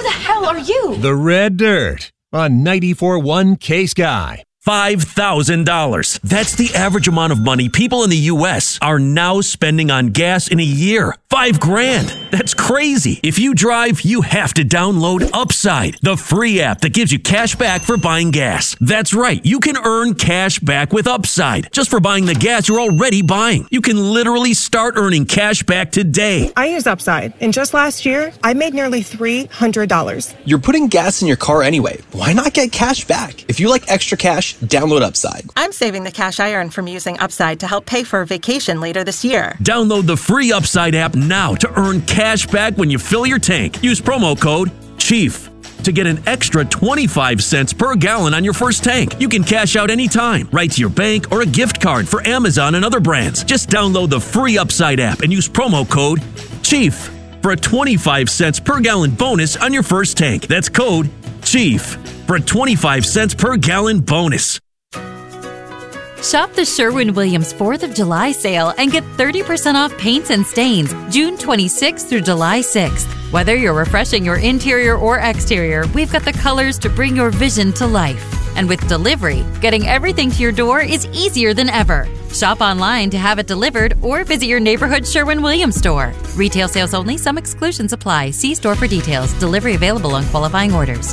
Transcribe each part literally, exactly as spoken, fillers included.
the hell are you? The Red Dirt on ninety-four point one K-Sky. five thousand dollars. That's the average amount of money people in the U S are now spending on gas in a year. Five grand. That's crazy. If you drive, you have to download Upside, the free app that gives you cash back for buying gas. That's right. You can earn cash back with Upside just for buying the gas you're already buying. You can literally start earning cash back today. I use Upside, and just last year, I made nearly three hundred dollars. You're putting gas in your car anyway. Why not get cash back? If you like extra cash, download Upside. I'm saving the cash I earn from using Upside to help pay for a vacation later this year. Download the free Upside app now to earn cash back when you fill your tank. Use promo code CHIEF to get an extra twenty-five cents per gallon on your first tank. You can cash out anytime, right to your bank or a gift card for Amazon and other brands. Just download the free Upside app and use promo code CHIEF for a twenty-five cents per gallon bonus on your first tank. That's code CHIEF for a twenty-five cents per gallon bonus. Shop the Sherwin-Williams fourth of July sale and get thirty percent off paints and stains June twenty-sixth through July sixth. Whether you're refreshing your interior or exterior, we've got the colors to bring your vision to life. And with delivery, getting everything to your door is easier than ever. Shop online to have it delivered or visit your neighborhood Sherwin-Williams store. Retail sales only. Some exclusions apply. See store for details. Delivery available on qualifying orders.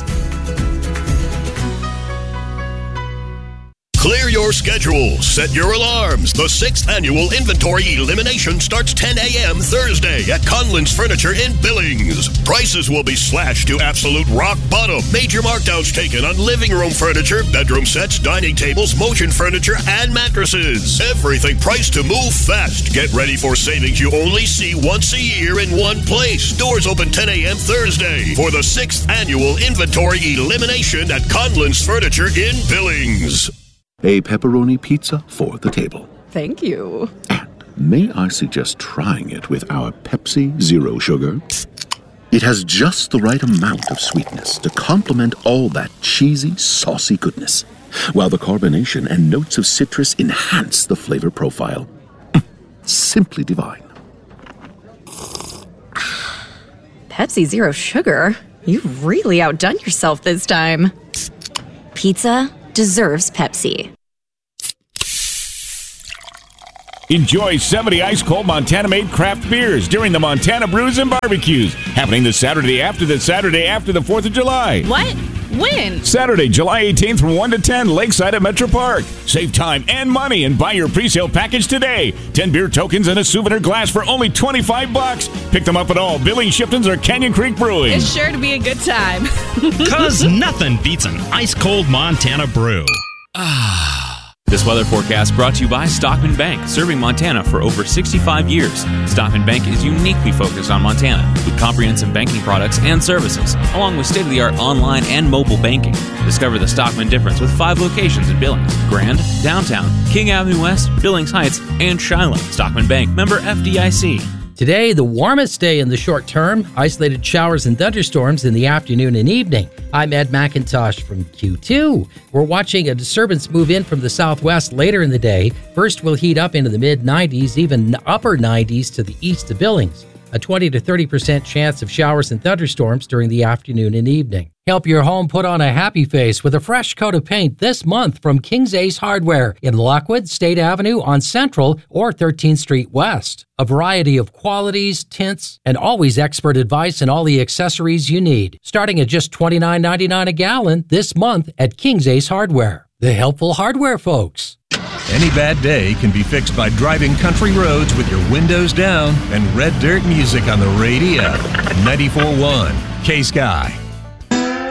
Clear your schedule. Set your alarms. The sixth annual inventory elimination starts ten a.m. Thursday at Conlon's Furniture in Billings. Prices will be slashed to absolute rock bottom. Major markdowns taken on living room furniture, bedroom sets, dining tables, motion furniture, and mattresses. Everything priced to move fast. Get ready for savings you only see once a year in one place. Doors open ten a.m. Thursday for the sixth annual inventory elimination at Conlon's Furniture in Billings. A pepperoni pizza for the table. Thank you. And may I suggest trying it with our Pepsi Zero Sugar? It has just the right amount of sweetness to complement all that cheesy, saucy goodness, while the carbonation and notes of citrus enhance the flavor profile. Simply divine. Pepsi Zero Sugar? You've really outdone yourself this time. Pizza deserves Pepsi. Enjoy seventy ice-cold Montana-made craft beers during the Montana Brews and Barbecues, happening the Saturday after the Saturday after the fourth of July. What? When? Saturday, July eighteenth from one to ten, Lakeside at Metro Park. Save time and money and buy your pre-sale package today. ten beer tokens and a souvenir glass for only twenty-five bucks. Pick them up at all Billings, Shiptons, or Canyon Creek Brewing. It's sure to be a good time. Cause nothing beats an ice-cold Montana brew. Ah. This weather forecast brought to you by Stockman Bank, serving Montana for over sixty-five years. Stockman Bank is uniquely focused on Montana with comprehensive banking products and services, along with state-of-the-art online and mobile banking. Discover the Stockman difference with five locations in Billings, Grand, Downtown, King Avenue West, Billings Heights, and Shiloh. Stockman Bank, member F D I C. Today, the warmest day in the short term, isolated showers and thunderstorms in the afternoon and evening. I'm Ed McIntosh from Q two. We're watching a disturbance move in from the southwest later in the day. First, we'll heat up into the mid nineties, even upper nineties to the east of Billings. A twenty to thirty percent chance of showers and thunderstorms during the afternoon and evening. Help your home put on a happy face with a fresh coat of paint this month from King's Ace Hardware in Lockwood, State Avenue on Central or thirteenth Street West. A variety of qualities, tints, and always expert advice and all the accessories you need. Starting at just twenty-nine ninety-nine a gallon this month at King's Ace Hardware. The helpful hardware folks. Any bad day can be fixed by driving country roads with your windows down and Red Dirt music on the radio. ninety-four point one K-Sky.